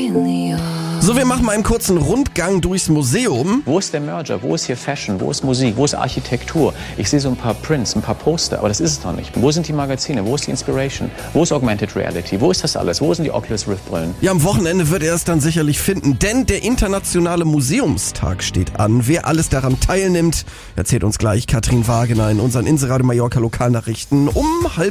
So, wir machen mal einen kurzen Rundgang durchs Museum. Wo ist der Merger? Wo ist hier Fashion? Wo ist Musik? Wo ist Architektur? Ich sehe so ein paar Prints, ein paar Poster, aber das ist es noch nicht. Wo sind die Magazine? Wo ist die Inspiration? Wo ist Augmented Reality? Wo ist das alles? Wo sind die Oculus Rift Brillen? Ja, am Wochenende wird er es dann sicherlich finden, denn der Internationale Museumstag steht an. Wer alles daran teilnimmt, erzählt uns gleich Katrin Wagener in unseren Inseradio Mallorca Lokalnachrichten um 12:30.